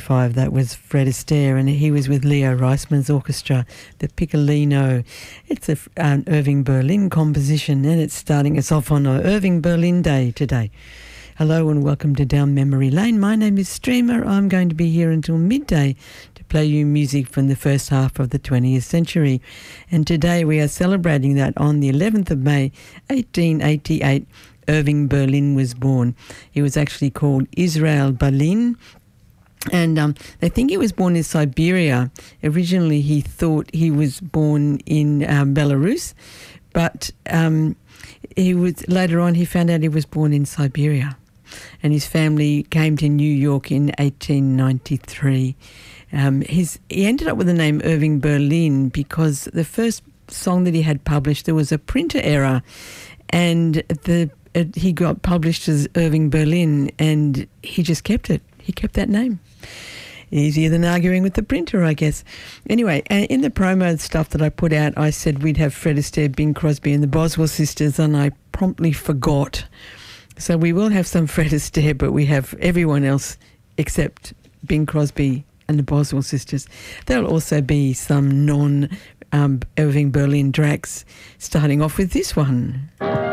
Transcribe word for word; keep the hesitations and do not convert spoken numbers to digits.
ninety-five. That was Fred Astaire, and he was with Leo Reisman's orchestra, the Piccolino. It's a, an Irving Berlin composition, and it's starting us off on our Irving Berlin Day today. Hello and welcome to Down Memory Lane. My name is Streamer. I'm going to be here until midday to play you music from the first half of the twentieth century. And today we are celebrating that on the eleventh of May, eighteen eighty-eight, Irving Berlin was born. He was actually called Israel Berlin, and um, they think he was born in Siberia. Originally he thought he was born in um, Belarus, but um, he was later on he found out he was born in Siberia. And his family came to New York in eighteen ninety-three. Um, his, he ended up with the name Irving Berlin because the first song that he had published, there was a printer error, and the it, he got published as Irving Berlin, and he just kept it. He kept that name. Easier than arguing with the printer, I guess. Anyway, in the promo stuff that I put out, I said we'd have Fred Astaire, Bing Crosby and the Boswell sisters, and I promptly forgot. So we will have some Fred Astaire, but we have everyone else except Bing Crosby and the Boswell sisters. There'll also be some non um, Irving Berlin tracks, starting off with this one.